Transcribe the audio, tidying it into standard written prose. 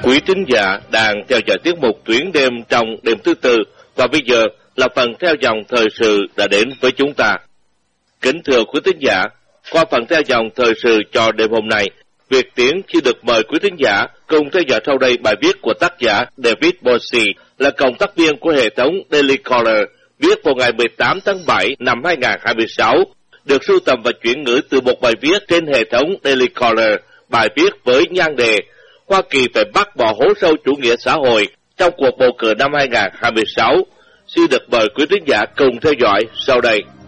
Quý thính giả đang theo dõi tiết mục Tuyến đêm trong đêm thứ tư, và bây giờ là phần theo dòng thời sự đã đến với chúng ta. Kính thưa quý thính giả, qua phần theo dòng thời sự cho đêm hôm nay, Việt Tiến khi được mời quý thính giả cùng theo dõi sau đây bài viết của tác giả David Bossy, là cộng tác viên của hệ thống Daily Caller, viết vào ngày 18 tháng 7 năm 2026, được sưu tầm và chuyển ngữ từ một bài viết trên hệ thống Daily Caller. Bài viết với nhan đề Hoa Kỳ phải bác bỏ hố sâu chủ nghĩa xã hội trong cuộc bầu cử năm 2026. Xin được mời quý thính giả cùng theo dõi sau đây.